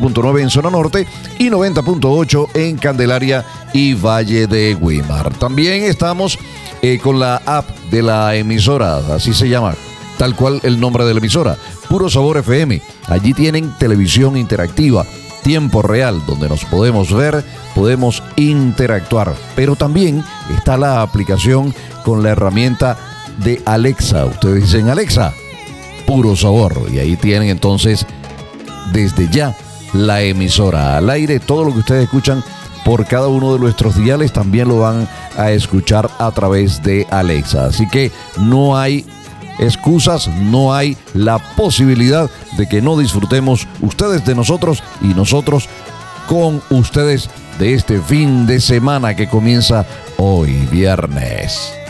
89.9 en zona norte y 90.8 en Candelaria y Valle de Güímar. También estamos con la app de la emisora, así se llama, tal cual el nombre de la emisora, Puro Sabor FM. Allí tienen televisión interactiva, tiempo real, donde nos podemos ver, podemos interactuar. Pero también está la aplicación con la herramienta de Alexa. Ustedes dicen, Alexa, Puro Sabor. Y ahí tienen entonces, desde ya, la emisora al aire. Todo lo que ustedes escuchan por cada uno de nuestros diales también lo van a escuchar a través de Alexa. Así que no hay excusas, no hay la posibilidad de que no disfrutemos ustedes de nosotros y nosotros con ustedes de este fin de semana que comienza hoy viernes.